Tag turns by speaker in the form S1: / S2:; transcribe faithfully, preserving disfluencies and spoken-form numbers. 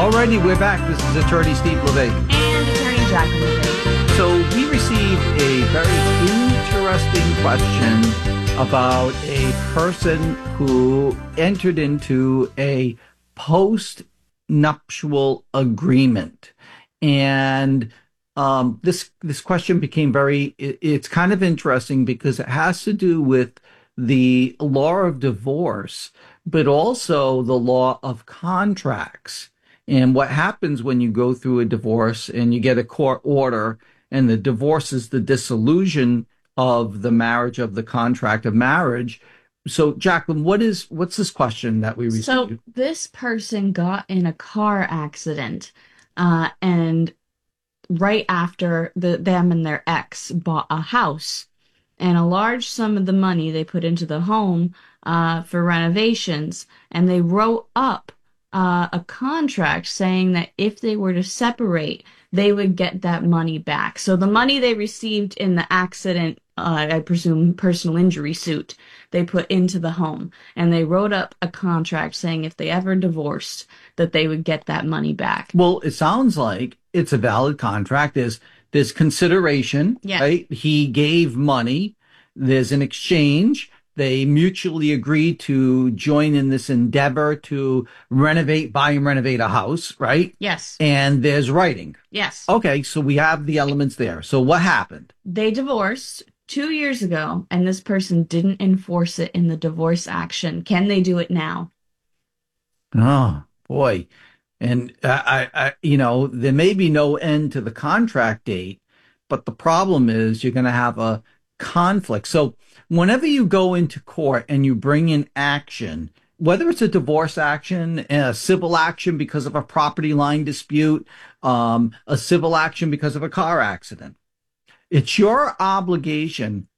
S1: Alrighty, we're back. This is Attorney Steve LeVay.
S2: And Attorney Jacqueline LeVay.
S1: So we received a very interesting question about a person who entered into a post-nuptial agreement. And um, this this question became very, it, it's kind of interesting because it has to do with the law of divorce, but also the law of contracts. And what happens when you go through a divorce and you get a court order, and the divorce is the dissolution of the marriage, of the contract of marriage. So, Jacqueline, what is what's this question that we received?
S2: So this person got in a car accident, uh, and right after the, them and their ex bought a house, and a large sum of the money they put into the home uh, for renovations, and they wrote up Uh, a contract saying that if they were to separate, they would get that money back. So the money they received in the accident, uh, I presume personal injury suit, they put into the home. And they wrote up a contract saying if they ever divorced, that they would get that money back.
S1: Well, it sounds like it's a valid contract. There's, there's consideration,
S2: yeah.
S1: right? He gave money. There's an exchange. They mutually agreed to join in this endeavor to renovate, buy and renovate a house, right?
S2: Yes.
S1: And there's writing.
S2: Yes.
S1: Okay, so we have the elements there. So what happened?
S2: They divorced two years ago, and this person didn't enforce it in the divorce action. Can they do it now?
S1: Oh, boy. And, uh, I, I, you know, there may be no end to the contract date, but the problem is you're going to have a conflict. So whenever you go into court and you bring in action, whether it's a divorce action, a civil action because of a property line dispute, um, a civil action because of a car accident, it's your obligation